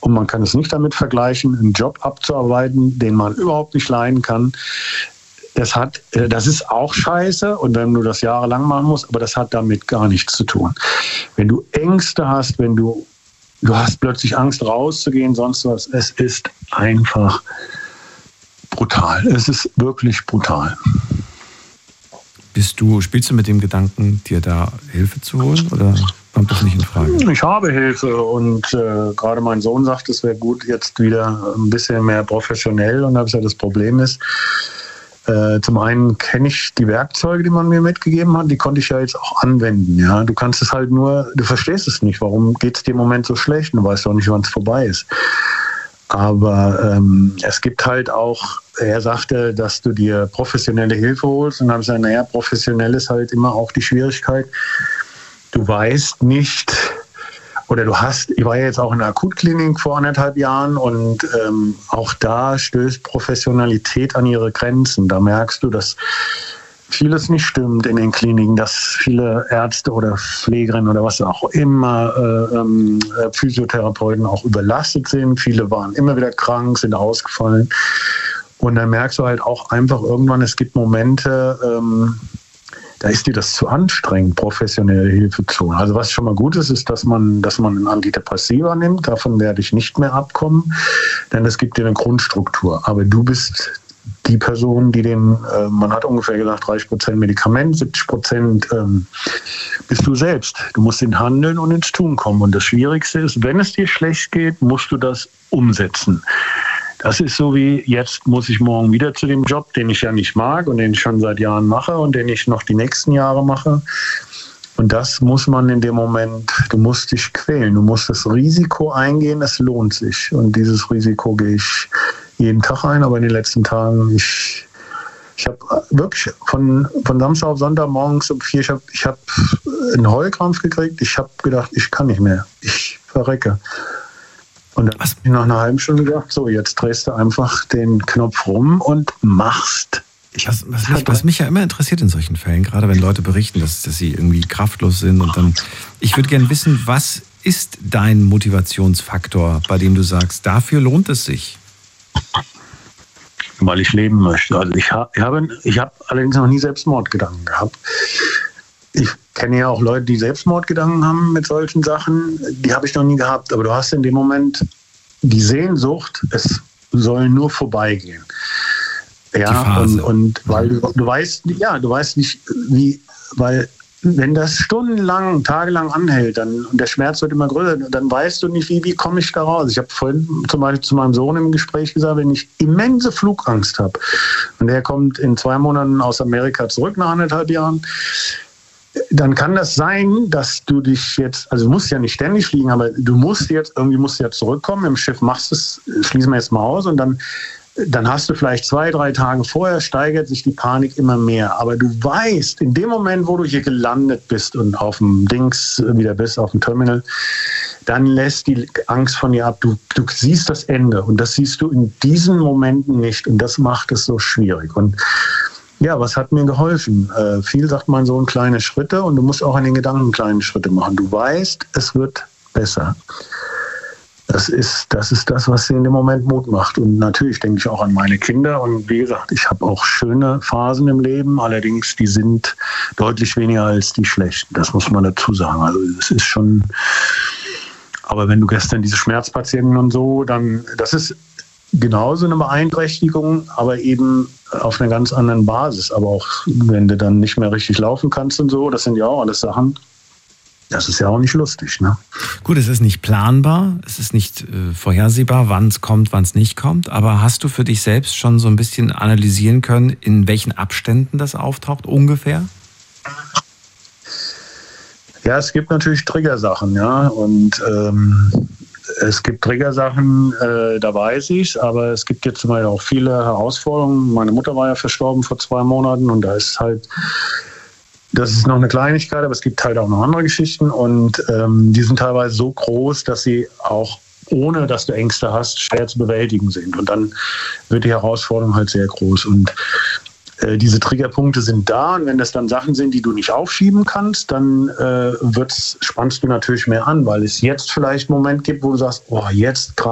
und man kann es nicht damit vergleichen, einen Job abzuarbeiten, den man überhaupt nicht leiden kann. Das ist auch scheiße und wenn du das jahrelang machen musst, aber das hat damit gar nichts zu tun. Wenn du Ängste hast, wenn du hast plötzlich Angst rauszugehen, sonst was, es ist einfach brutal. Es ist wirklich brutal. Spielst du mit dem Gedanken, dir da Hilfe zu holen oder kommt das nicht in Frage? Ich habe Hilfe und gerade mein Sohn sagt, es wäre gut, jetzt wieder ein bisschen mehr professionell und das Problem ist, zum einen kenne ich die Werkzeuge, die man mir mitgegeben hat, die konnte ich ja jetzt auch anwenden. Ja? Du kannst es halt nur, du verstehst es nicht, warum geht es dir im Moment so schlecht und du weißt auch nicht, wann es vorbei ist. Aber es gibt halt auch, er sagte, dass du dir professionelle Hilfe holst und dann habe ich gesagt, naja, professionell ist halt immer auch die Schwierigkeit, du weißt nicht, oder ich war ja jetzt auch in der Akutklinik vor 1,5 Jahren und auch da stößt Professionalität an ihre Grenzen. Da merkst du, dass vieles nicht stimmt in den Kliniken, dass viele Ärzte oder Pflegerinnen oder was auch immer, Physiotherapeuten auch überlastet sind. Viele waren immer wieder krank, sind ausgefallen. Und dann merkst du halt auch einfach irgendwann, es gibt Momente, da ist dir das zu anstrengend, professionelle Hilfe zu holen. Also was schon mal gut ist, dass man einen Antidepressiva nimmt. Davon werde ich nicht mehr abkommen, denn es gibt dir eine Grundstruktur. Aber du bist die Person, die man hat ungefähr gesagt, 30% Medikament, 70% bist du selbst. Du musst in Handeln und ins Tun kommen. Und das Schwierigste ist, wenn es dir schlecht geht, musst du das umsetzen. Das ist so wie, jetzt muss ich morgen wieder zu dem Job, den ich ja nicht mag und den ich schon seit Jahren mache und den ich noch die nächsten Jahre mache. Und das muss man in dem Moment, du musst dich quälen, du musst das Risiko eingehen, es lohnt sich. Und dieses Risiko gehe ich jeden Tag ein, aber in den letzten Tagen, ich habe wirklich von Samstag auf Sonntag morgens um 4, ich hab einen Heulkrampf gekriegt, ich habe gedacht, ich kann nicht mehr, ich verrecke. Und dann habe ich nach einer halben Stunde gedacht, so, jetzt drehst du einfach den Knopf rum und machst. Was mich ja immer interessiert in solchen Fällen, gerade wenn Leute berichten, dass sie irgendwie kraftlos sind und dann, ich würde gerne wissen, was ist dein Motivationsfaktor, bei dem du sagst, dafür lohnt es sich? Weil ich leben möchte. Also ich habe allerdings noch nie Selbstmordgedanken gehabt. Ich kenne ja auch Leute, die Selbstmordgedanken haben mit solchen Sachen. Die habe ich noch nie gehabt. Aber du hast in dem Moment die Sehnsucht, es soll nur vorbeigehen. Ja, und weil du weißt nicht, wie, weil wenn das stundenlang, tagelang anhält, und der Schmerz wird immer größer, dann weißt du nicht, wie komme ich da raus. Ich habe vorhin zum Beispiel zu meinem Sohn im Gespräch gesagt, wenn ich immense Flugangst habe und der kommt in 2 Monaten aus Amerika zurück nach 1,5 Jahren, dann kann das sein, dass du dich jetzt, also du musst ja nicht ständig fliegen, aber du musst ja zurückkommen, im Schiff machst du es, schließen wir jetzt mal aus und dann hast du vielleicht 2-3 Tage vorher, steigert sich die Panik immer mehr. Aber du weißt, in dem Moment, wo du hier gelandet bist und auf dem Dings wieder bist, auf dem Terminal, dann lässt die Angst von dir ab. Du siehst das Ende und das siehst du in diesen Momenten nicht und das macht es so schwierig. Und ja, was hat mir geholfen? Viel sagt mein Sohn, kleine Schritte und du musst auch an den Gedanken kleine Schritte machen. Du weißt, es wird besser. Das ist das, was sie in dem Moment Mut macht. Und natürlich denke ich auch an meine Kinder. Und wie gesagt, ich habe auch schöne Phasen im Leben. Allerdings, die sind deutlich weniger als die schlechten. Das muss man dazu sagen. Also es ist schon... Aber wenn du gestern diese Schmerzpatienten und so, dann... Das ist genauso eine Beeinträchtigung, aber eben auf einer ganz anderen Basis. Aber auch wenn du dann nicht mehr richtig laufen kannst und so, das sind ja auch alles Sachen... Das ist ja auch nicht lustig, ne? Gut, es ist nicht planbar, es ist nicht vorhersehbar, wann es kommt, wann es nicht kommt. Aber hast du für dich selbst schon so ein bisschen analysieren können, in welchen Abständen das auftaucht, ungefähr? Ja, es gibt natürlich Triggersachen, ja. Und es gibt Triggersachen, da weiß ich's, aber es gibt jetzt zum Beispiel auch viele Herausforderungen. Meine Mutter war ja verstorben vor 2 Monaten und da ist halt... Das ist noch eine Kleinigkeit, aber es gibt halt auch noch andere Geschichten und die sind teilweise so groß, dass sie auch, ohne dass du Ängste hast, schwer zu bewältigen sind. Und dann wird die Herausforderung halt sehr groß. Und diese Triggerpunkte sind da und wenn das dann Sachen sind, die du nicht aufschieben kannst, dann spannst du natürlich mehr an, weil es jetzt vielleicht einen Moment gibt, wo du sagst, oh, jetzt gerade